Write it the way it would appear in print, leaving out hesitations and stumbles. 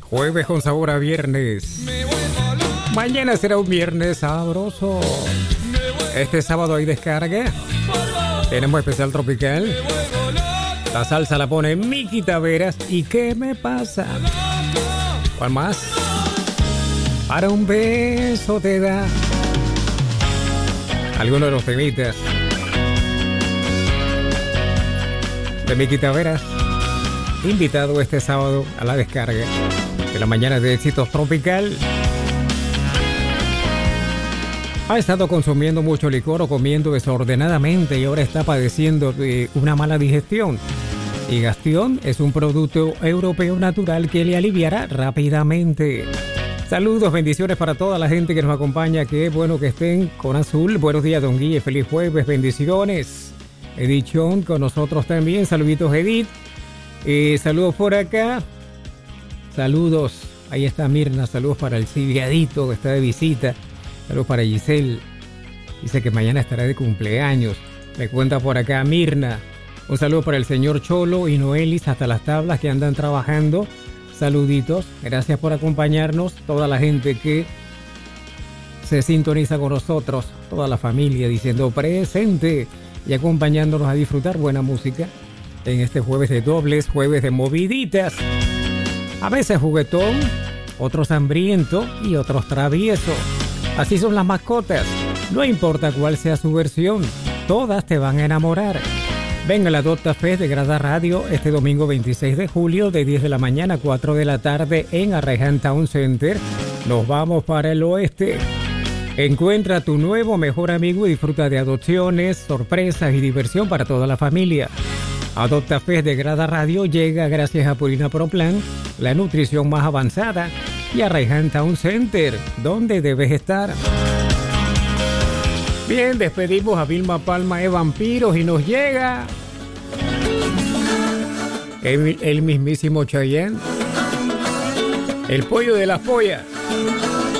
Jueves con sabor a viernes. Mañana será un viernes sabroso. Este sábado hay descarga. Tenemos especial tropical. La salsa la pone Miki Taveras. ¿Y qué me pasa? ¿Cuál más? Para un beso te da. Algunos de los temitas de Miki Taveras, invitado este sábado a la descarga de la mañana de éxitos tropical. Ha estado consumiendo mucho licor o comiendo desordenadamente y ahora está padeciendo de una mala digestión. Y Gastion es un producto europeo natural que le aliviará rápidamente. Saludos, bendiciones para toda la gente que nos acompaña. Qué bueno que estén con Azul. Buenos días, don Guille. Feliz jueves, bendiciones. Edith Chon con nosotros también. Saluditos, Edith. Saludos por acá. Saludos. Ahí está Mirna. Saludos para el Civiadito que está de visita. Saludos para Giselle. Dice que mañana estará de cumpleaños. Me cuenta por acá Mirna. Un saludo para el señor Cholo y Noelis hasta las tablas que andan trabajando. Saluditos. Gracias por acompañarnos. Toda la gente que se sintoniza con nosotros. Toda la familia diciendo presente y acompañándonos a disfrutar buena música en este jueves de dobles, jueves de moviditas. A veces juguetón, otros hambriento y otros travieso. Así son las mascotas. No importa cuál sea su versión, todas te van a enamorar. Venga la Adopta Fest de Grada Radio este domingo 26 de julio de 10 de la mañana a 4 de la tarde en Arraiján Town Center. Nos vamos para el oeste. Encuentra a tu nuevo mejor amigo y disfruta de adopciones, sorpresas y diversión para toda la familia. Adopta Fest de Grada Radio llega gracias a Purina Pro Plan, la nutrición más avanzada, y a Arraiján Town Center, donde debes estar. Bien, despedimos a Vilma Palma de Vampiros y nos llega el mismísimo Chayanne, el pollo de las pollas.